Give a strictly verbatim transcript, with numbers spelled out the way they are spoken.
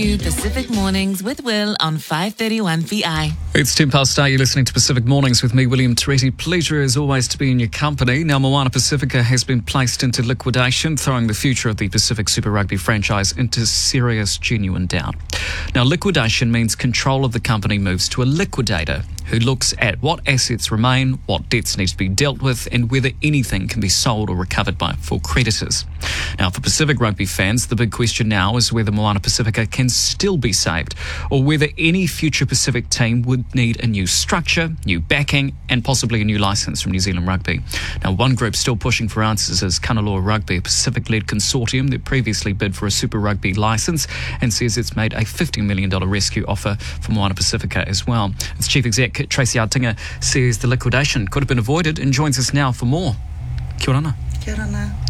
you Pacific Mornings with Will on five thirty-one P I. It's ten past eight. You're listening to Pacific Mornings with me, William Toretti. Pleasure as always to be in your company. Now, Moana Pacifica has been placed into liquidation, throwing the future of the Pacific Super Rugby franchise into serious, genuine doubt. Now, liquidation means control of the company moves to a liquidator who looks at what assets remain, what debts need to be dealt with, and whether anything can be sold or recovered by full creditors. Now, for Pacific Rugby fans, the big question now is whether Moana Pacifica can still be saved, or whether any future Pacific team would need a new structure, new backing, and possibly a new licence from New Zealand Rugby. Now, one group still pushing for answers is Kanaloa Rugby, a Pacific-led consortium that previously bid for a Super Rugby licence and says it's made a fifty million dollars rescue offer for Moana Pacifica as well. Its chief exec, Tracy Artinga, says the liquidation could have been avoided and joins us now for more. Kia ora. Kia ora.